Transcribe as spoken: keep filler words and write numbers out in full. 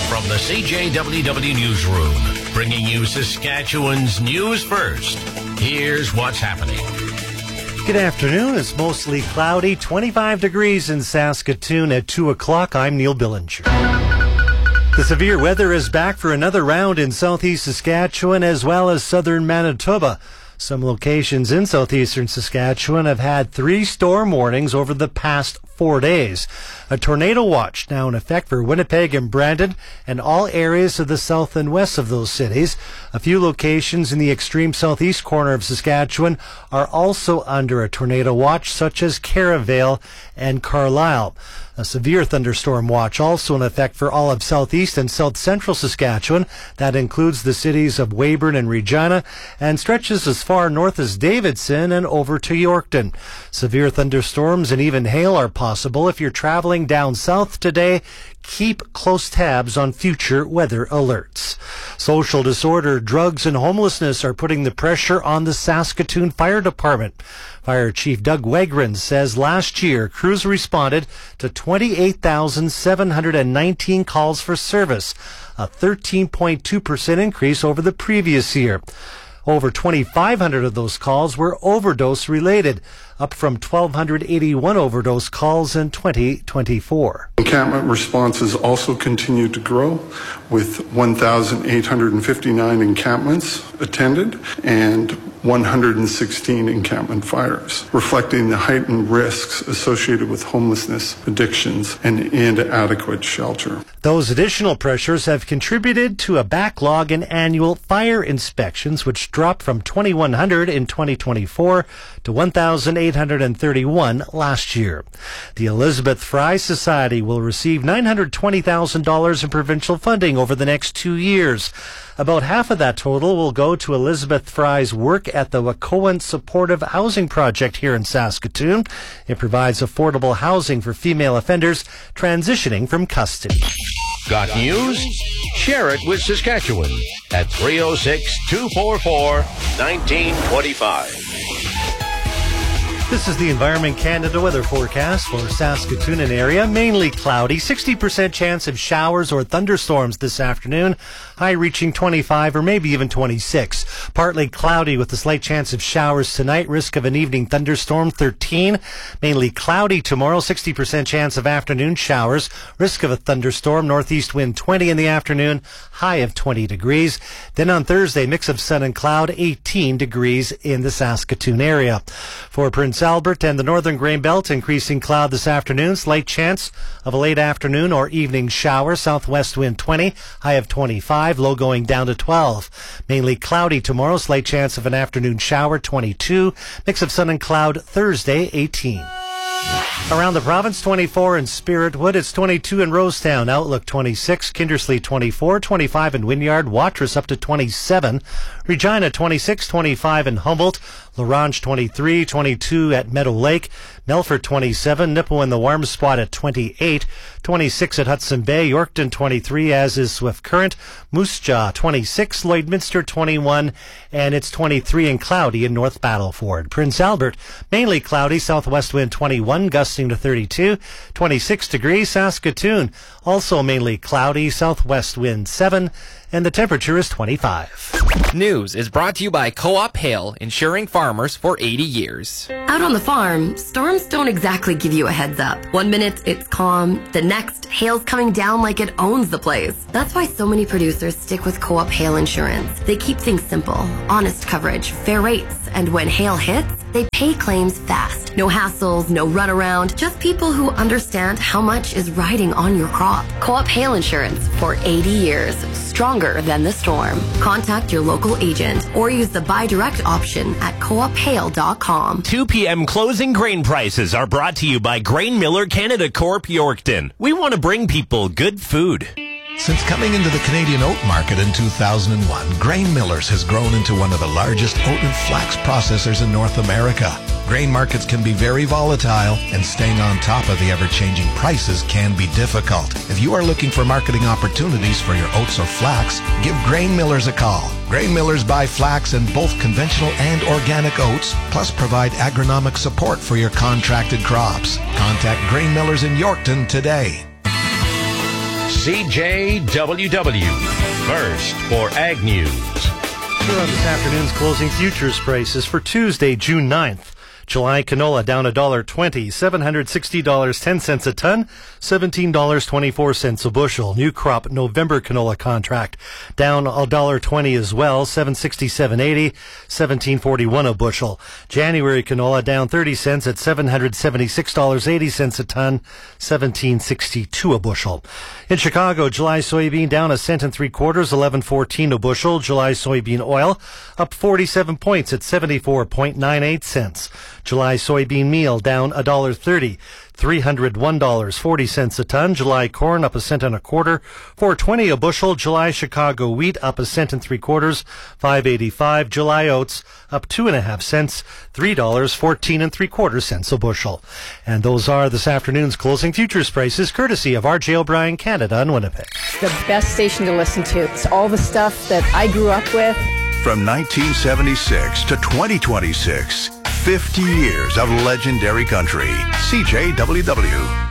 From the C J W W Newsroom, bringing you Saskatchewan's news first. Here's what's happening. Good afternoon. It's mostly cloudy, twenty-five degrees in Saskatoon at two o'clock. I'm Neil Billinger. The severe weather is back for another round in southeast Saskatchewan as well as southern Manitoba. Some locations in southeastern Saskatchewan have had three storm warnings over the past four days. A tornado watch now in effect for Winnipeg and Brandon and all areas of the south and west of those cities. A few locations in the extreme southeast corner of Saskatchewan are also under a tornado watch, such as Caravale and Carlisle. A severe thunderstorm watch also in effect for all of southeast and south central Saskatchewan. That includes the cities of Weyburn and Regina and stretches as far north as Davidson and over to Yorkton. Severe thunderstorms and even hail are possible. If you're traveling down south today, keep close tabs on future weather alerts. Social disorder, drugs, and homelessness are putting the pressure on the Saskatoon Fire Department. Fire Chief Doug Wegrin says last year crews responded to twenty-eight thousand seven hundred nineteen calls for service, a thirteen point two percent increase over the previous year. Over twenty-five hundred of those calls were overdose related, up from one thousand two hundred eighty-one overdose calls in twenty twenty-four. Encampment responses also continue to grow, with one thousand eight hundred fifty-nine encampments attended and one hundred sixteen encampment fires, reflecting the heightened risks associated with homelessness, addictions, and inadequate shelter. Those additional pressures have contributed to a backlog in annual fire inspections, which dropped from twenty-one hundred in twenty twenty-four to one thousand eight hundred thirty-one last year. The Elizabeth Fry Society will receive nine hundred twenty thousand dollars in provincial funding over the next two years. About half of that total will go to Elizabeth Fry's work at the Wacoan Supportive Housing Project here in Saskatoon. It provides affordable housing for female offenders transitioning from custody. Got news? Share it with Saskatchewan at three oh six, two four four, one nine two five. This is the Environment Canada weather forecast for Saskatoon and area. Mainly cloudy, sixty percent chance of showers or thunderstorms this afternoon. High reaching twenty-five or maybe even twenty-six. Partly cloudy with a slight chance of showers tonight. Risk of an evening thunderstorm, thirteen. Mainly cloudy tomorrow, sixty percent chance of afternoon showers. Risk of a thunderstorm, northeast wind twenty in the afternoon. High of twenty degrees. Then on Thursday, mix of sun and cloud, eighteen degrees in the Saskatoon area. For Prince Albert and the northern Grain Belt, increasing cloud this afternoon. Slight chance of a late afternoon or evening shower. Southwest wind twenty, high of twenty-five, low going down to twelve. Mainly cloudy tomorrow. Slight chance of an afternoon shower, twenty-two. Mix of sun and cloud Thursday, eighteen. Around the province, twenty-four in Spiritwood. It's twenty-two in Rosetown. Outlook twenty-six. Kindersley twenty-four. twenty-five in Wynyard. Watrous up to twenty-seven. Regina twenty-six. twenty-five in Humboldt. Larange twenty-three. twenty-two at Meadow Lake. Melfort twenty-seven. Nipawin the warm spot at twenty-eight. twenty-six at Hudson Bay. Yorkton twenty-three, as is Swift Current. Moose Jaw twenty-six. Lloydminster twenty-one. And it's twenty-three and cloudy in North Battleford. Prince Albert, mainly cloudy. Southwest wind twenty-one, gusting to thirty-two. twenty-six degrees. Saskatoon, also mainly cloudy. Southwest wind seven. And the temperature is twenty-five. News is brought to you by Co-op Hail, insuring farmers for eighty years. Out on the farm, storms don't exactly give you a heads up. One minute it's calm, the next hail's coming down like it owns the place. That's why so many producers stick with Co-op Hail Insurance. They keep things simple, honest coverage, fair rates, and when hail hits, they pay claims fast. No hassles, no runaround, just people who understand how much is riding on your crop. Co-op Hail Insurance for eighty years. Stronger than the storm. Contact your local agent or use the buy direct option at co op hail dot com. two p.m. closing grain prices are brought to you by Grain Miller Canada Corp Yorkton. We want to bring people good food. Since coming into the Canadian oat market in two thousand one, Grain Millers has grown into one of the largest oat and flax processors in North America. Grain markets can be very volatile, and staying on top of the ever-changing prices can be difficult. If you are looking for marketing opportunities for your oats or flax, give Grain Millers a call. Grain Millers buy flax in both conventional and organic oats, plus provide agronomic support for your contracted crops. Contact Grain Millers in Yorkton today. C J W W. First for Ag News. Here on this afternoon's closing futures prices for Tuesday, June ninth. July canola down one dollar twenty, seven hundred sixty dollars and ten cents a ton, seventeen dollars and twenty-four cents a bushel. New crop November canola contract down one dollar twenty as well, seven sixty-seven eighty, seventeen forty-one a bushel. January canola down thirty cents at seven hundred seventy-six dollars and eighty cents a ton, seventeen sixty-two a bushel. In Chicago, July soybean down a cent and three quarters, eleven fourteen a bushel. July soybean oil up forty-seven points at seventy-four point nine eight cents. July soybean meal down one dollar thirty, three hundred one dollars and forty cents a ton. July corn up a cent and a quarter, four twenty a bushel. July Chicago wheat up a cent and three quarters, five eighty-five. July oats up two and a half cents, three dollars fourteen and three quarters cents a bushel. And those are this afternoon's closing futures prices, courtesy of R J O'Brien Canada in Winnipeg. The best station to listen to. It's all the stuff that I grew up with. From nineteen seventy-six to twenty twenty-six, fifty years of legendary country. C J W W.